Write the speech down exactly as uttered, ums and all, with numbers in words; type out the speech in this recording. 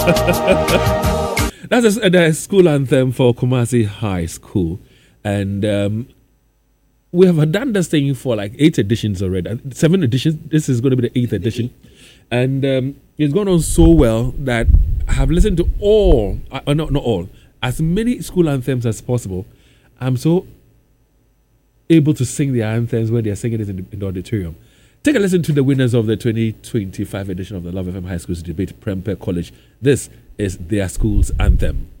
That's a, the school anthem for Kumasi High School. And um, we have done this thing for like eight editions already. Seven editions. This is going to be the eighth edition. And um, it's gone on so well that I have listened to all, uh, not, not all, as many school anthems as possible. I'm so able to sing the anthems when they're singing it in the, in the auditorium. Take a listen to the winners of the twenty twenty-five edition of the Love F M High Schools Debate, Prempeh College. This is their school's anthem.